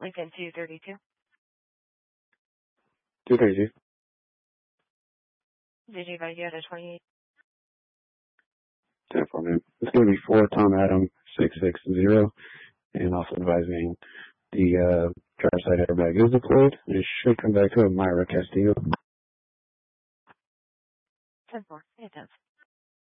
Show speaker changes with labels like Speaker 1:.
Speaker 1: Lincoln 232.
Speaker 2: 232.
Speaker 1: Did you advise you had a 28?
Speaker 2: 10-4, man. It's going to be 4 Tom Adam 660, and also advising the driver side airbag is deployed. It should come back to a Myra Castillo.
Speaker 1: 10-4. 8 10.